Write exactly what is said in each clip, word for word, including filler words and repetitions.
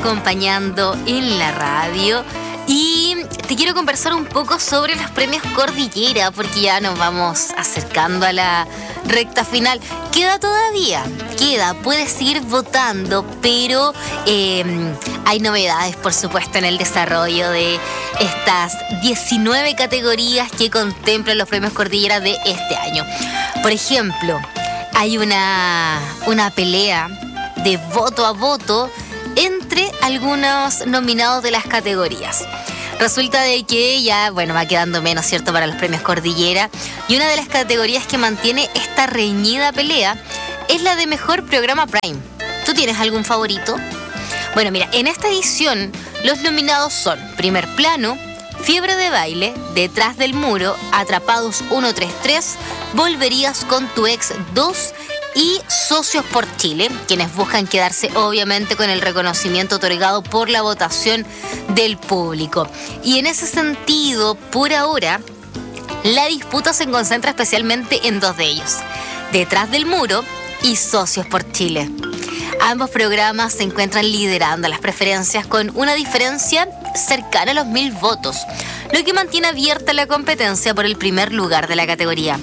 acompañando en la radio. Y te quiero conversar un poco sobre los premios Cordillera, porque ya nos vamos acercando a la recta final. Queda todavía, queda, puedes seguir votando, pero eh, hay novedades, por supuesto, en el desarrollo de estas diecinueve categorías que contemplan los premios Cordillera de este año. Por ejemplo, hay una, una pelea de voto a voto entre algunos nominados de las categorías. Resulta de que ya, bueno, va quedando menos, ¿cierto?, para los premios Cordillera. Y una de las categorías que mantiene esta reñida pelea es la de Mejor Programa Prime. ¿Tú tienes algún favorito? Bueno, mira, en esta edición los nominados son Primer Plano, Fiebre de Baile, Detrás del Muro, Atrapados uno tres tres, Volverías con tu ex dos y Socios por Chile, quienes buscan quedarse obviamente con el reconocimiento otorgado por la votación del público. Y en ese sentido, por ahora, la disputa se concentra especialmente en dos de ellos: Detrás del Muro y Socios por Chile. Ambos programas se encuentran liderando las preferencias con una diferencia cercana a los mil votos, lo que mantiene abierta la competencia por el primer lugar de la categoría.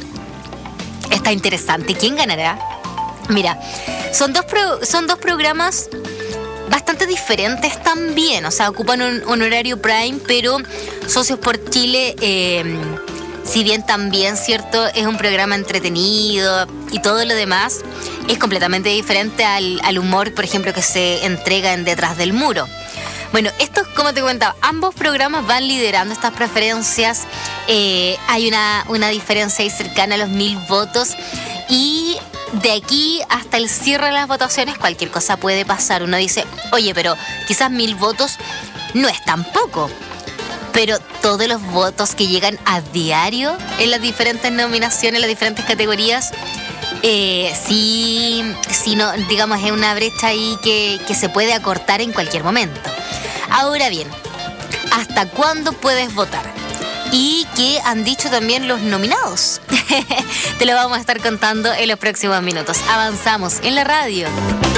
Está interesante. ¿Quién ganará? Mira, son dos, pro, son dos programas bastante diferentes también, o sea, ocupan un, un horario prime, pero Socios por Chile, eh, si bien también, cierto, es un programa entretenido y todo lo demás, es completamente diferente al, al humor, por ejemplo, que se entrega en Detrás del Muro. Bueno, estos, como te comentaba, ambos programas van liderando estas preferencias. Eh, hay una, una diferencia ahí cercana a los mil votos. Y de aquí hasta el cierre de las votaciones, cualquier cosa puede pasar. Uno dice, oye, pero quizás mil votos no es tan poco. Pero todos los votos que llegan a diario en las diferentes nominaciones, en las diferentes categorías, eh, sí, sí no, digamos, es una brecha ahí que, que se puede acortar en cualquier momento. Ahora bien, ¿hasta cuándo puedes votar? ¿Y qué han dicho también los nominados? Te lo vamos a estar contando en los próximos minutos. Avanzamos en la radio.